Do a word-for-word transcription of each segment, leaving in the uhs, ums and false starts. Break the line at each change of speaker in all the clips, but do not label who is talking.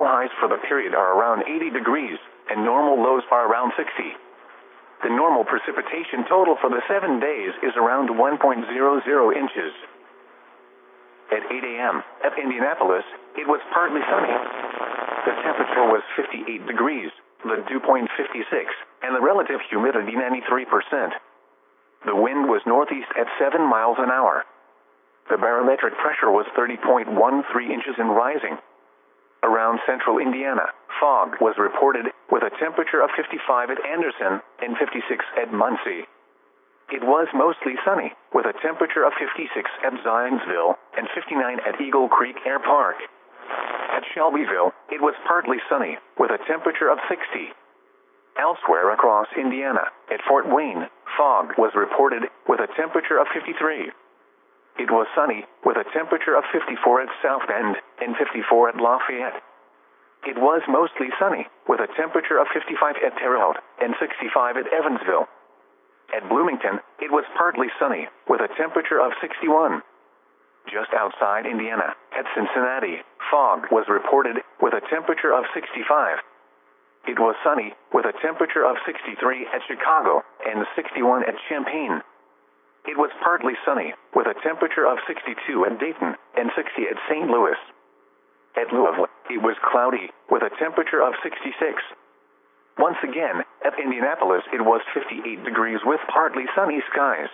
Highs for the period are around eighty degrees, and normal lows are around sixty. The normal precipitation total for the seven days is around one point zero zero inches. At eight A M at Indianapolis, it was partly sunny. The temperature was fifty-eight degrees, the dew point fifty-six, and the relative humidity ninety-three percent. The wind was northeast at seven miles an hour. The barometric pressure was thirty point one three inches and rising. Around central Indiana, fog was reported, with a temperature of fifty-five at Anderson and fifty-six at Muncie. It was mostly sunny, with a temperature of fifty-six at Zionsville and fifty-nine at Eagle Creek Air Park. At Shelbyville, it was partly sunny, with a temperature of sixty. Elsewhere across Indiana, at Fort Wayne, fog was reported, with a temperature of fifty-three. It was sunny, with a temperature of fifty-four at South Bend and fifty-four at Lafayette. It was mostly sunny, with a temperature of fifty-five at Terre Haute and sixty-five at Evansville. At Bloomington, it was partly sunny, with a temperature of sixty-one. Just outside Indiana, at Cincinnati, fog was reported, with a temperature of sixty-five. It was sunny, with a temperature of sixty-three at Chicago and sixty-one at Champaign. It was partly sunny, with a temperature of sixty-two at Dayton and sixty at Saint Louis. At Louisville, it was cloudy, with a temperature of sixty-six. Once again, at Indianapolis, it was fifty-eight degrees with partly sunny skies.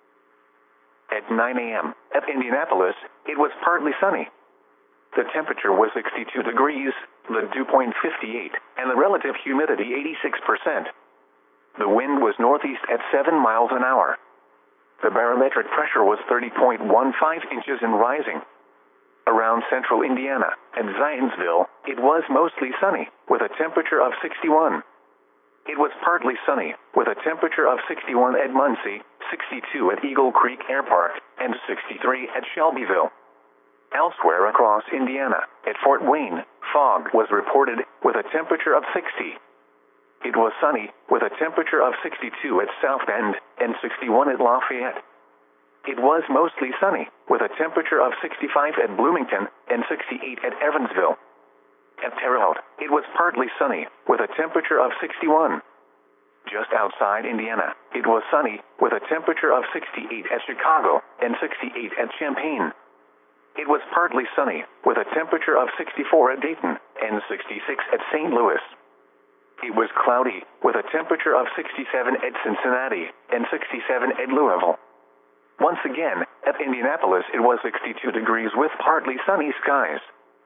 At nine A M at Indianapolis, it was partly sunny. The temperature was sixty-two degrees, the dew point fifty-eight, and the relative humidity eighty-six percent. The wind was northeast at seven miles an hour. The barometric pressure was thirty point one five inches and rising. Around central Indiana, at Zionsville, it was mostly sunny, with a temperature of sixty-one. It was partly sunny, with a temperature of sixty-one at Muncie, sixty-two at Eagle Creek Air Park, and sixty-three at Shelbyville. Elsewhere across Indiana, at Fort Wayne, fog was reported, with a temperature of sixty. It was sunny, with a temperature of sixty-two at South Bend and sixty-one at Lafayette. It was mostly sunny, with a temperature of sixty-five at Bloomington and sixty-eight at Evansville. At Terre Haute, it was partly sunny, with a temperature of sixty-one. Just outside Indiana, it was sunny, with a temperature of sixty-eight at Chicago and sixty-eight at Champaign. It was partly sunny, with a temperature of sixty-four at Dayton and sixty-six at Saint Louis. It was cloudy, with a temperature of sixty-seven at Cincinnati and sixty-seven at Louisville. Once again, at Indianapolis, it was sixty-two degrees with partly sunny skies.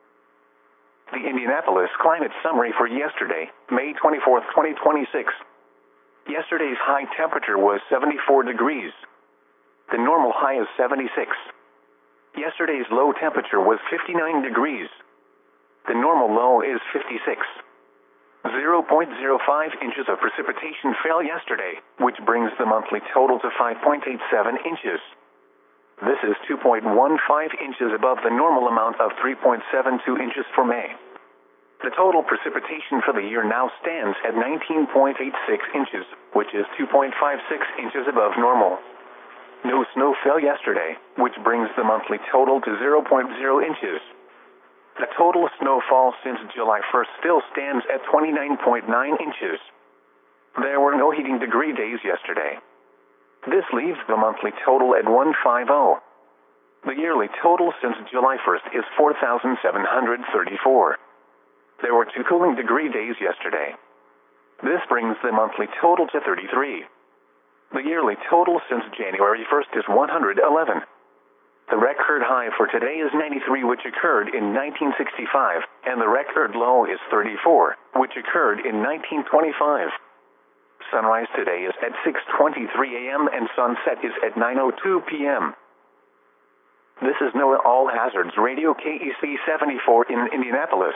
The Indianapolis Climate Summary for yesterday, May twenty-fourth, twenty twenty-six. Yesterday's high temperature was seventy-four degrees. The normal high is seventy-six. Yesterday's low temperature was fifty-nine degrees. The normal low is fifty-six. zero point zero five inches of precipitation fell yesterday, which brings the monthly total to five point eight seven inches. This is two point one five inches above the normal amount of three point seven two inches for May. The total precipitation for the year now stands at nineteen point eight six inches, which is two point five six inches above normal. No snow fell yesterday, which brings the monthly total to zero point zero inches. The total snowfall since July first still stands at twenty-nine point nine inches. There were no heating degree days yesterday. This leaves the monthly total at one hundred fifty. The yearly total since July first is four thousand seven hundred thirty-four. There were two cooling degree days yesterday. This brings the monthly total to thirty-three. The yearly total since January first is one hundred eleven. The record high for today is ninety-three, which occurred in nineteen sixty-five, and the record low is thirty-four, which occurred in nineteen twenty-five. Sunrise today is at six twenty-three A M and sunset is at nine oh two P M This is NOAA All Hazards Radio K E C seventy-four in Indianapolis.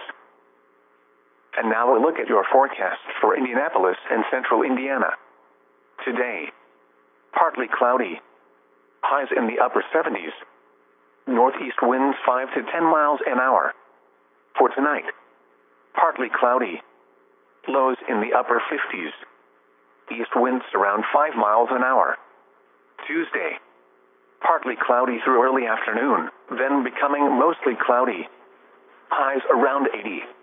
And now a look at your forecast for Indianapolis and central Indiana. Today, partly cloudy. Highs in the upper seventies. Northeast winds five to ten miles an hour. For tonight, partly cloudy. Lows in the upper fifties. East winds around five miles an hour. Tuesday, partly cloudy through early afternoon, then becoming mostly cloudy. Highs around eighty.